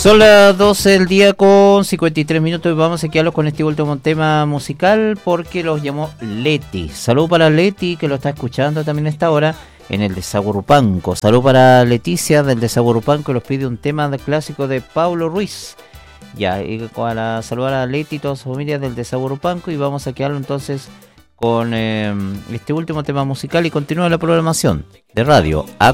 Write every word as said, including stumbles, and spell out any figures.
Son las doce del día con cincuenta y tres minutos y vamos a quedarlos con este último tema musical porque los llamó Leti. Salud para Leti que lo está escuchando también a esta hora en el Desagurupanco. Salud para Leticia del Desagurupanco que los pide un tema de clásico de Pablo Ruiz. Ya, y para saludar a Leti y toda su familia del Desagurupanco y vamos a quedarlo entonces con eh, este último tema musical y continúa la programación de radio. A